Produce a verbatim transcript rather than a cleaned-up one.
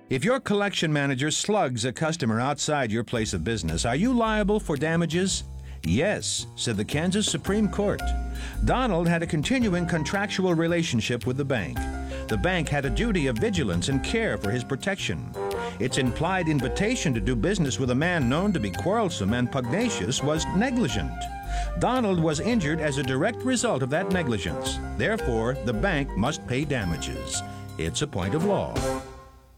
If your collection manager slugs a customer outside your place of business, are you liable for damages? Yes, said the Kansas Supreme Court. Donald had a continuing contractual relationship with the bank. The bank had a duty of vigilance and care for his protection. Its implied invitation to do business with a man known to be quarrelsome and pugnacious was negligent. Donald was injured as a direct result of that negligence. Therefore, the bank must pay damages. It's a point of law.